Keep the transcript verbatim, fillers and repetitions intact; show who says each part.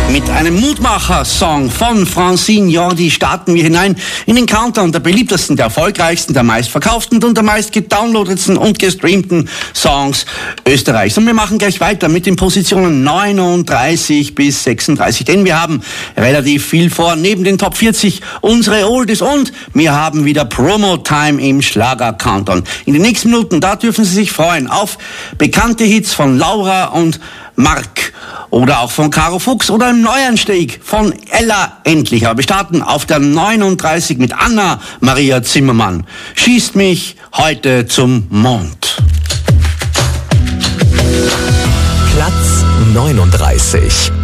Speaker 1: Mit einem Mutmacher-Song von Francine Jordi starten wir hinein in den Countdown der beliebtesten, der erfolgreichsten, der meistverkauften und der meist gedownloadetsten und gestreamten Songs Österreichs. Und wir machen gleich weiter mit den Positionen neununddreißig bis sechsunddreißig, denn wir haben relativ viel vor. Neben den Top vierzig unsere Oldies und wir haben wieder Promo-Time im Schlager-Countdown. In den nächsten Minuten, da dürfen Sie sich freuen auf bekannte Hits von Laura und Mark oder auch von Caro Fuchs oder im Neuanstieg von Ella Endlich. Aber wir starten auf der neununddreißig mit Anna Maria Zimmermann. Schießt mich heute zum Mond.
Speaker 2: Platz neununddreißig.